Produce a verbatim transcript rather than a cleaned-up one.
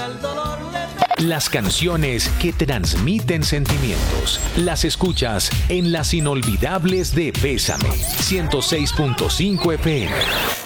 al dolor le... Las canciones que transmiten sentimientos. Las escuchas en Las Inolvidables de Bésame. ciento seis punto cinco F M.